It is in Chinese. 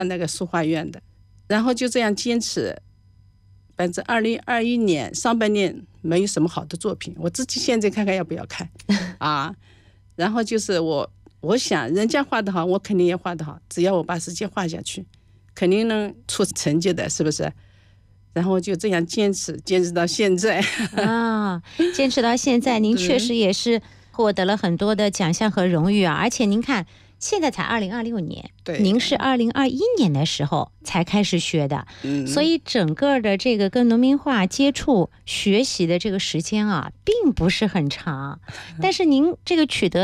那个书画院的，然后就这样坚持。反正2021年上半年没有什么好的作品，我自己现在看看要不要看啊。然后就是我想人家画得好，我肯定也画得好，只要我把时间画下去，肯定能出成绩的，是不是？然后就这样坚持到现在啊，坚持到现在，您确实也是获得了很多的奖项和荣誉啊。而且您看，现在才2026年， 对， 您是2021年的时候才开始学的，所以整个的这个跟农民画接触学习的这个时间啊，并不是很长，但是您这个取得